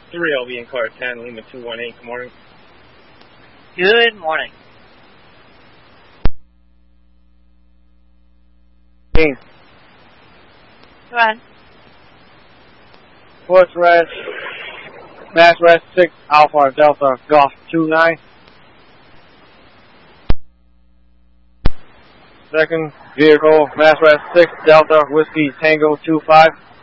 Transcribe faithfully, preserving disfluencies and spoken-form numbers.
three, I'll be in car ten, Lima two one eight. Good morning. Good morning. Dean. Go ahead. Force Red, Mass Red six, Alpha Delta Golf two nine. Second vehicle, Mass Red six, Delta Whiskey Tango two five.